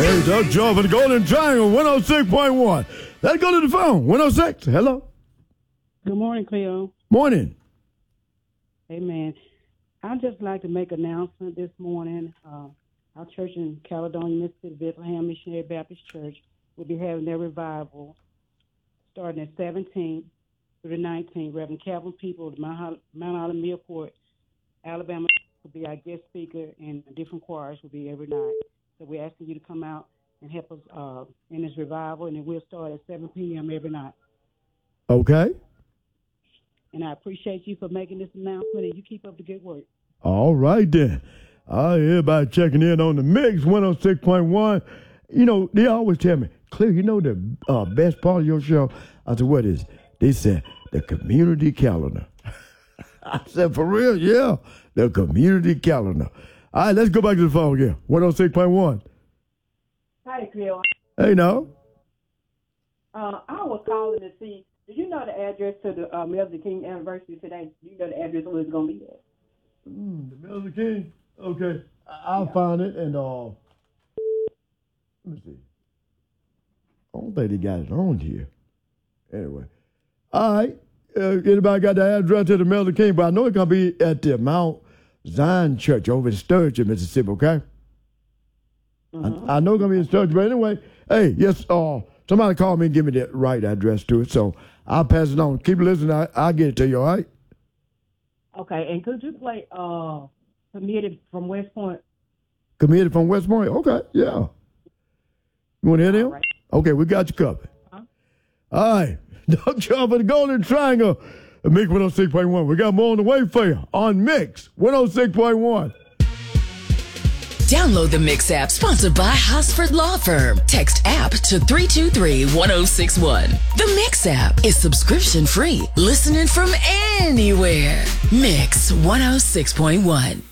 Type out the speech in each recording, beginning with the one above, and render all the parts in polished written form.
Hey, Doug Joe for the Golden Triangle, 106.1. Let's go to the phone. 106. Hello. Good morning, Cleo. Morning. Amen. I'd just like to make an announcement this morning. Our church in Caledonia, Mississippi, Bethlehem Missionary Baptist Church will be having their revival starting at 17th through the 19th. Reverend Calvin People of Mount Olive Millport, Alabama, will be our guest speaker, and different choirs will be every night. So we're asking you to come out and help us in this revival, and it will start at 7 p.m. every night. Okay. And I appreciate you for making this announcement, and you keep up the good work. All right, then. Everybody checking in on the Mix 106.1. You know, they always tell me, Clear, you know the best part of your show? I said, what is it? They said, the community calendar. I said, for real? Yeah, the community calendar. All right, let's go back to the phone again. 106.1. Hi, Cleo. Hey, no. I was calling to see, do you know the address to the Martin Luther King anniversary today? Do you know the address where it's going to be at? The Martin Luther King? Okay. I'll find it and let me see. I don't think they got it on here. Anyway. All right. Anybody got the address to the Martin Luther King? But I know it's going to be at the Mount Zion Church over in Sturgeon, Mississippi, okay? Mm-hmm. I know it's going to be in Sturgeon, but anyway, hey, yes, somebody call me and give me the right address to it, so I'll pass it on. Keep listening. I'll get it to you, all right? Okay, and could you play Committed from West Point? Committed from West Point? Okay, yeah. You want to hear them? Right. Okay, we got you covered. All right. Doug Joe for the Golden Triangle. Mix 106.1. We got more on the way for you on Mix 106.1. Download the Mix app, sponsored by Hosford Law Firm. Text app to 323-1061. The Mix app is subscription free. Listening from anywhere. Mix 106.1.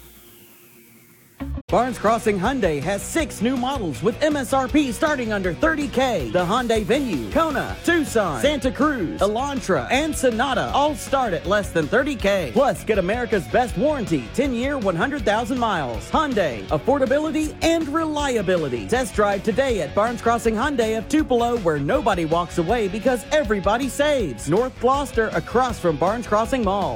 Barnes Crossing Hyundai has 6 new models with MSRP starting under $30K. The Hyundai Venue, Kona, Tucson, Santa Cruz, Elantra, and Sonata all start at less than $30K. Plus, get America's best warranty, 10-year, 100,000 miles. Hyundai, affordability and reliability. Test drive today at Barnes Crossing Hyundai of Tupelo, where nobody walks away because everybody saves. North Gloucester, across from Barnes Crossing Mall.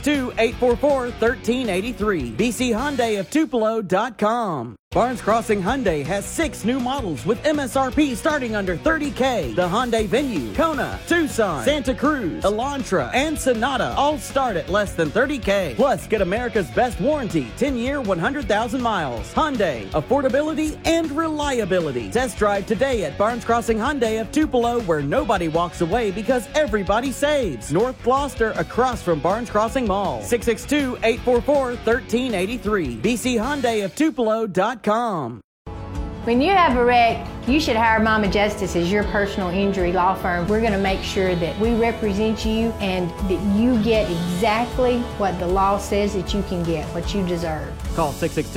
662-844-1383. BCHyundaiOfTupelo.com. Barnes Crossing Hyundai has 6 new models with MSRP starting under $30K. The Hyundai Venue, Kona, Tucson, Santa Cruz, Elantra, and Sonata all start at less than $30K. Plus, get America's best warranty, 10-year, 100,000 miles. Hyundai, affordability and reliability. Test drive today at Barnes Crossing Hyundai of Tupelo, where nobody walks away because everybody saves. North Gloucester, across from Barnes Crossing Mall. 662-844-1383. BCHyundaiOfTupelo.com. When you have a wreck, you should hire Mama Justice as your personal injury law firm. We're going to make sure that we represent you and that you get exactly what the law says that you can get, what you deserve. Call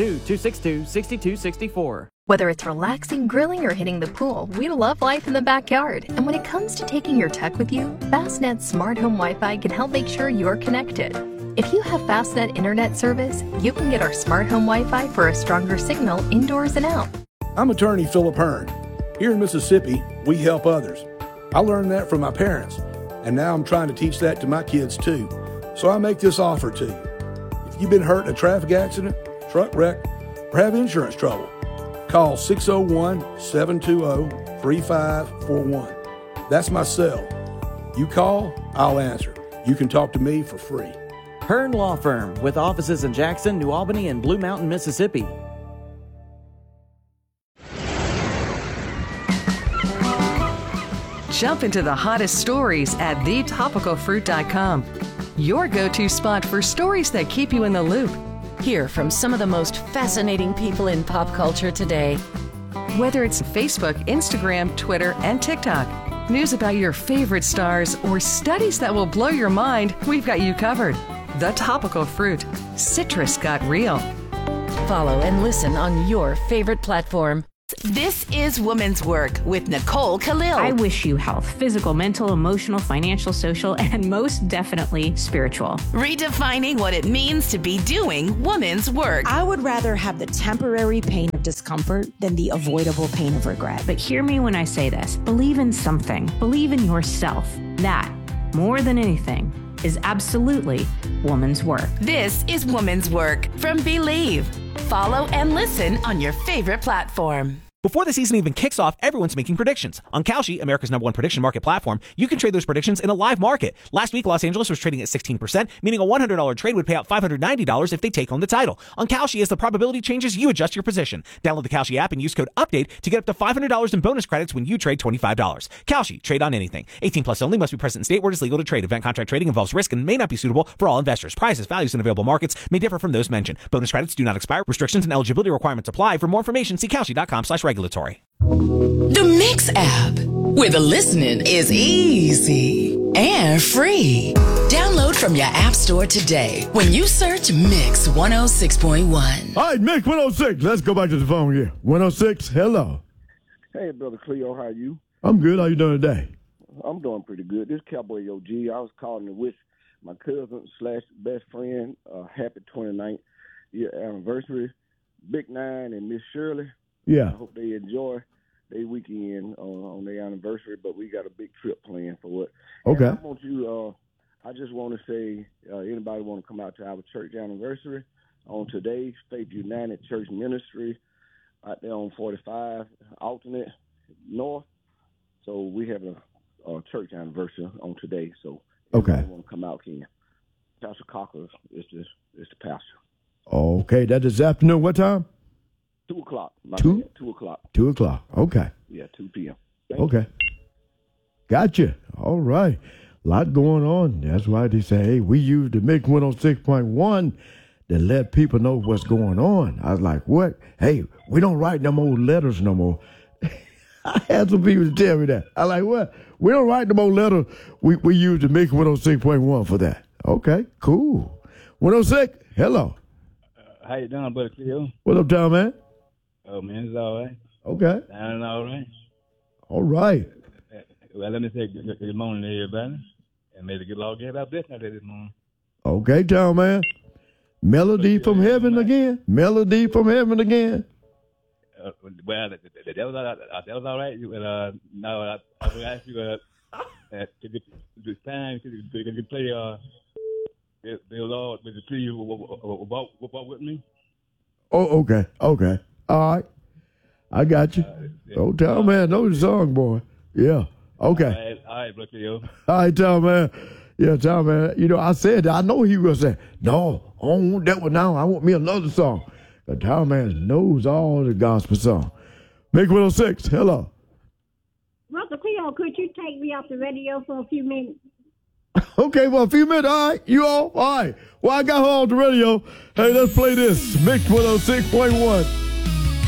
662-262-6264. Whether it's relaxing, grilling, or hitting the pool, we love life in the backyard. And when it comes to taking your tech with you, Fastnet Smart Home Wi-Fi can help make sure you're connected. If you have Fastnet internet service, you can get our Smart Home Wi-Fi for a stronger signal indoors and out. I'm attorney Philip Hearn. Here in Mississippi, we help others. I learned that from my parents, and now I'm trying to teach that to my kids too. So I make this offer to you. If you've been hurt in a traffic accident, truck wreck, or have insurance trouble, call 601-720-3541. That's my cell. You call, I'll answer. You can talk to me for free. Hearn Law Firm, with offices in Jackson, New Albany, and Blue Mountain, Mississippi. Jump into the hottest stories at thetopicalfruit.com. Your go-to spot for stories that keep you in the loop. Hear from some of the most fascinating people in pop culture today. Whether it's Facebook, Instagram, Twitter, and TikTok, news about your favorite stars, or studies that will blow your mind, we've got you covered. The Topical Fruit. Citrus got real. Follow and listen on your favorite platform. This is Women's Work with Nicole Khalil. I wish you health, physical, mental, emotional, financial, social, and most definitely spiritual. Redefining what it means to be doing women's work. I would rather have the temporary pain of discomfort than the avoidable pain of regret. But hear me when I say this. Believe in something. Believe in yourself. That, more than anything, is absolutely woman's work. This is Woman's Work from Believe. Follow and listen on your favorite platform. Before the season even kicks off, everyone's making predictions. On Kalshi, America's #1 prediction market platform, you can trade those predictions in a live market. Last week, Los Angeles was trading at 16%, meaning a $100 trade would pay out $590 if they take home the title. On Kalshi, as the probability changes, you adjust your position. Download the Kalshi app and use code UPDATE to get up to $500 in bonus credits when you trade $25. Kalshi, trade on anything. 18 plus only, must be present in state where it is legal to trade. Event contract trading involves risk and may not be suitable for all investors. Prices, values, and available markets may differ from those mentioned. Bonus credits do not expire. Restrictions and eligibility requirements apply. For more information, see Kalshi.com/regulatory. The Mix app, where the listening is easy and free. Download from your app store today when you search Mix 106.1. All right, Mix 106. Let's go back to the phone here. 106, hello. Hey, Brother Cleo, how are you? I'm good. How you doing today? I'm doing pretty good. This is Cowboy OG. I was calling to wish my cousin / best friend happy 29th year anniversary. Big Nine and Miss Shirley. Yeah. I hope they enjoy their weekend on their anniversary, but we got a big trip planned for it. Okay. And I just want to say, anybody want to come out to our church anniversary on today, Faith United Church Ministry out there on 45 Alternate North. So we have a church anniversary on today. So okay, want to come out, can. Pastor Cocker is the pastor. Okay, that is afternoon. What time? 2 o'clock. 2? 2 o'clock. 2 o'clock. Okay. Yeah, 2 p.m. Okay. Gotcha. All right. A lot going on. That's why they say, hey, we use the Mix 106.1 to let people know what's going on. I was like, what? Hey, we don't write them old letters no more. I had some people to tell me that. I like, what? We don't write them old letters. We use the Mix 106.1 for that. Okay, cool. 106, hello. How you doing, Brother Cleo? What up, Tom, man? Oh, man, it's all right. Okay. Down all right. All right. Well, let me say good morning to everybody. And may the good Lord get up this night this morning. Okay, Tom, man. Melody from heaven again. Melody from heaven again. Well, that was all right. Now I will ask you this time could you play the Lord with the tree walk with me? Oh, okay. Okay. All right. I got you. Oh, Tom, man, know the song, boy. Yeah. Okay. All right, Brooke, yo. All right, Tom, man. Yeah, Tom, man. You know, I said, I know he was saying, no, I don't want that one now. I want me another song. But Tom, man, knows all the gospel songs. Mix 106, hello. Brother Cleo, could you take me off the radio for a few minutes? Okay, well, a few minutes. All right, you off? All right. Well, I got her on the radio. Hey, let's play this. Mix 106.1.